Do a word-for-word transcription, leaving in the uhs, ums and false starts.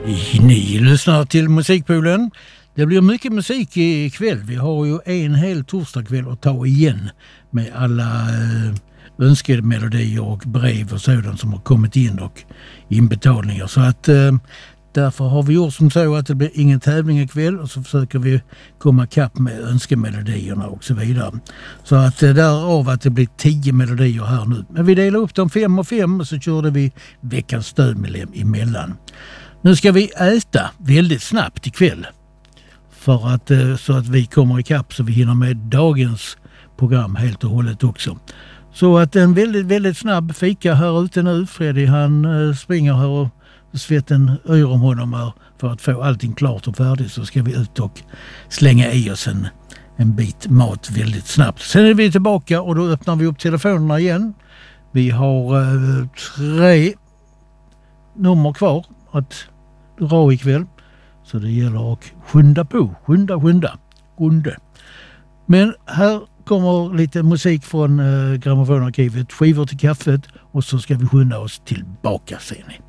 Ni lyssnar till Musikpoolen. Det blir mycket musik ikväll. Vi har ju en hel torsdagkväll att ta igen med alla eh, önskemelodier och brev och sådant som har kommit in och inbetalningar. Så att eh, därför har vi gjort som så att det blir ingen tävling ikväll och så försöker vi komma kapp med önskemelodierna och så vidare. Så att eh, därav att det blir tio melodier här nu. Men vi delar upp dem fem och fem och så körde vi veckans stödmedlem emellan. Nu ska vi äta väldigt snabbt ikväll för att, så att vi kommer i kapp så vi hinner med dagens program helt och hållet också. Så att en väldigt, väldigt snabb fika här ute nu. Freddy han springer här och svetten yr om honom här för att få allting klart och färdigt, så ska vi ut och slänga i oss en, en bit mat väldigt snabbt. Sen är vi tillbaka och då öppnar vi upp telefonerna igen. Vi har eh, tre nummer kvar att dra ikväll. Så det gäller att skynda på. Skynda, skynda. Gunde. Men här kommer lite musik från eh, grammofonarkivet. Skivor till kaffet. Och så ska vi skynda oss tillbaka, ser ni.